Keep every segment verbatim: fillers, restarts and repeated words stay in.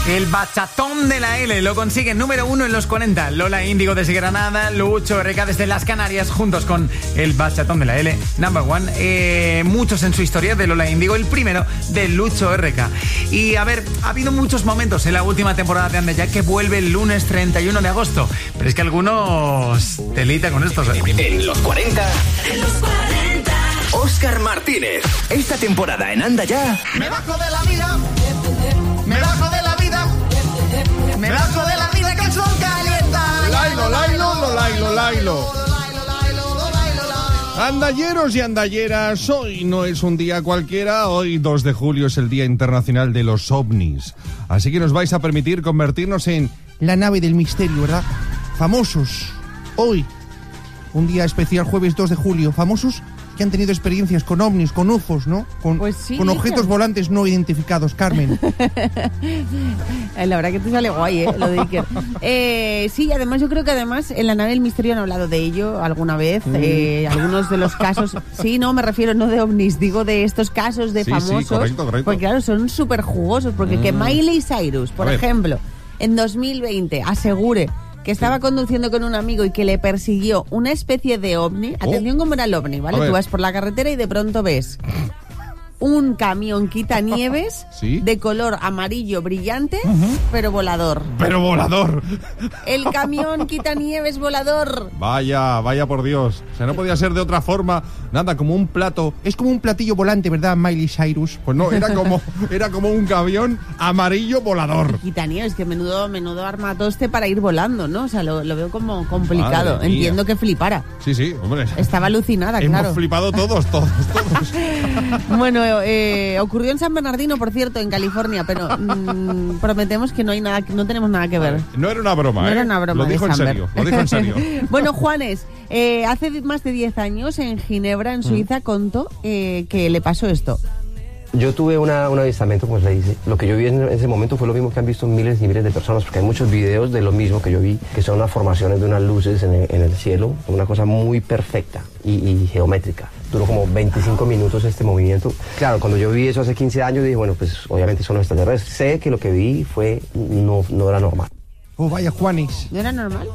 El bachatón de la L lo consigue número uno en los cuarenta. Lola Índigo desde Granada, Lucho R K desde las Canarias, juntos con el bachatón de la L, number one. Eh, muchos en su historia de Lola Índigo, el primero de Lucho R K. Y a ver, ha habido muchos momentos en la última temporada de Anda Ya que vuelve el lunes treinta y uno de agosto. Pero es que algunos telita con estos. En los cuarenta. En los cuarenta. Óscar Martínez. Esta temporada en Anda Ya. Me bajo de la vida. Me bajo de la vida. Me bajo de la vida que son calienta. Lailo, lailo, lo lailo, lailo. Andalleros y andalleras, hoy no es un día cualquiera, hoy dos de julio es el Día Internacional de los OVNIs. Así que nos vais a permitir convertirnos en la nave del misterio, ¿verdad? Famosos, hoy, un día especial, jueves dos de julio, famosos que han tenido experiencias con ovnis, con U F Os, ¿no? Con, pues sí, con objetos volantes no identificados, Carmen. La verdad que te sale guay, ¿eh? Lo de Iker. Eh, sí, además yo creo que además en la nave del misterio han hablado de ello alguna vez. Mm. Eh, algunos de los casos... Sí, no, me refiero no de ovnis, digo de estos casos de sí, famosos. Sí, correcto, correcto. Porque claro, son súper jugosos. Porque mm. que Miley Cyrus, por ejemplo, en dos mil veinte asegure que estaba conduciendo con un amigo y que le persiguió una especie de ovni. Oh. Atención cómo era el ovni, ¿vale? Tú vas por la carretera y de pronto ves un camión quitanieves ¿sí? de color amarillo brillante, uh-huh. pero volador. ¡Pero volador! El camión quitanieves volador. Vaya, vaya por Dios. O sea, no podía ser de otra forma. Nada, como un plato. Es como un platillo volante, ¿verdad, Miley Cyrus? Pues no, era como, era como un camión amarillo volador. Quitanieves, que menudo, menudo armatoste para ir volando, ¿no? O sea, lo, lo veo como complicado. Entiendo que flipara. Sí, sí, hombre. Estaba alucinada, Hemos claro. Hemos flipado todos, todos, todos. Bueno, eh, ocurrió en San Bernardino, por cierto, en California, pero mmm, prometemos que no hay nada, no tenemos nada que ver. No era una broma, no ¿eh? era una broma. Lo dijo en serio, lo dijo en serio. Bueno, Juanes, eh, hace más de diez años en Ginebra, en Suiza, mm. contó eh, que le pasó esto. Yo tuve una, un avistamiento, como le dice. Lo que yo vi en ese momento fue lo mismo que han visto miles y miles de personas, porque hay muchos videos de lo mismo que yo vi, que son unas formaciones de unas luces en el, en el cielo, una cosa muy perfecta y, y geométrica. Duró como veinticinco minutos este movimiento. Claro, cuando yo vi eso hace quince años, dije, bueno, pues obviamente son extraterrestres. Sé que lo que vi fue, no, no era normal. Oh, vaya, Juanis. ¿No era normal?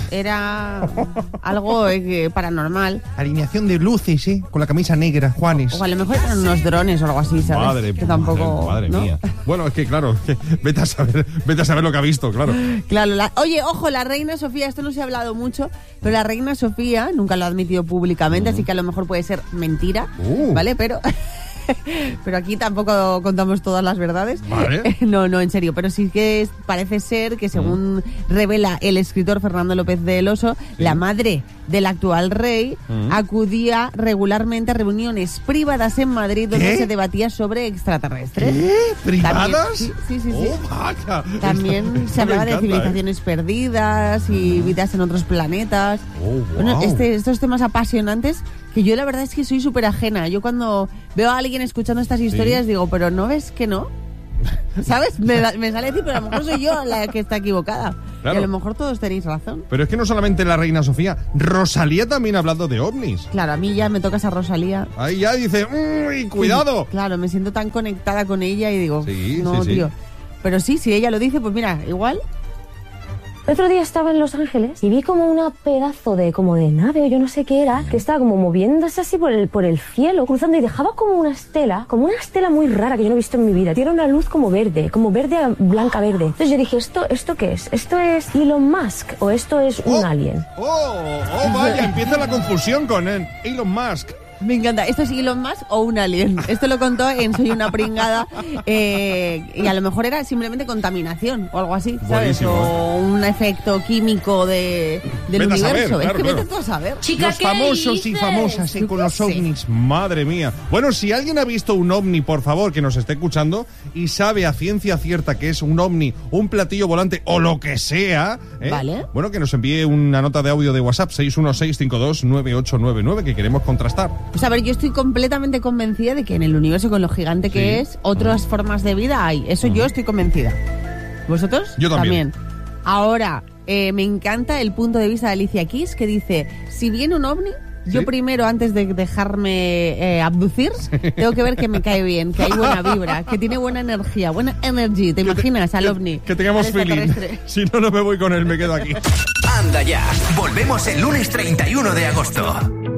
Era algo eh, paranormal. Alineación de luces, ¿eh? Con la camisa negra, Juanis. O a lo mejor eran unos drones o algo así, ¿sabes? Madre, que tampoco, madre, madre ¿no? mía. Bueno, es que claro, que vete a saber, vete a saber lo que ha visto, claro. Claro, la, oye, ojo, la reina Sofía, esto no se ha hablado mucho, pero la reina Sofía nunca lo ha admitido públicamente, uh. así que a lo mejor puede ser mentira, uh. ¿vale? Pero... pero aquí tampoco contamos todas las verdades. Vale. No, no, en serio. Pero sí que es, parece ser que según mm. revela el escritor Fernando López del Oso, sí. la madre del actual rey mm. acudía regularmente a reuniones privadas en Madrid donde ¿Qué? se debatía sobre extraterrestres. ¿Qué? ¿Privadas? También, sí, sí, sí. sí. Oh, vaya. También Esto, se hablaba encanta, de civilizaciones ¿eh? perdidas y vidas en otros planetas. Oh, wow. Bueno, este, estos temas apasionantes que yo la verdad es que soy súper ajena. Yo cuando veo a alguien escuchando estas historias ¿sí? digo, pero ¿no ves que no? ¿Sabes? Me, me sale decir, pero a lo mejor soy yo la que está equivocada. Claro. Y a lo mejor todos tenéis razón. Pero es que no solamente la reina Sofía, Rosalía también ha hablado de ovnis. Claro, a mí ya me toca esa Rosalía. Ahí ya dice, uy, cuidado. Sí, claro, me siento tan conectada con ella y digo, sí, no, sí, tío. Sí. Pero sí, si ella lo dice, pues mira, igual... El otro día estaba en Los Ángeles y vi como una pedazo de como de nave o yo no sé qué era, que estaba como moviéndose así por el, por el cielo, cruzando y dejaba como una estela, como una estela muy rara que yo no he visto en mi vida. Tiene una luz como verde, como verde a blanca verde. Entonces yo dije, ¿esto, esto qué es? ¿Esto es Elon Musk o esto es un oh, alien? Oh, oh, vaya, empieza la confusión con él. Elon Musk. Me encanta. ¿Esto es Elon Musk o un alien? Esto lo contó en Soy una pringada eh, y a lo mejor era simplemente contaminación o algo así, ¿sabes? Buenísimo. O un efecto químico de, del vete universo. A saber, es claro, que claro. vete tú a saber. Chica, los famosos dices? y famosas eh, con los ovnis. Madre mía. Bueno, si alguien ha visto un ovni, por favor, que nos esté escuchando y sabe a ciencia cierta que es un ovni, un platillo volante o lo que sea, ¿eh? Vale. Bueno, que nos envíe una nota de audio de WhatsApp seis uno seis cinco dos nueve ocho nueve nueve que queremos contrastar. Pues a ver, yo estoy completamente convencida de que en el universo, con lo gigante que sí. es, otras uh-huh. formas de vida hay. Eso uh-huh. yo estoy convencida. ¿Vosotros? Yo también. También. Ahora, eh, me encanta el punto de vista de Alicia Keys, que dice, si viene un ovni, Yo primero, antes de dejarme eh, abducir, tengo que ver que me cae bien, que hay buena vibra, que tiene buena energía, buena energy. ¿Te imaginas al ovni? Que tengamos feeling. Si no, no me voy con él, me quedo aquí. Anda ya, volvemos el lunes treinta y uno de agosto.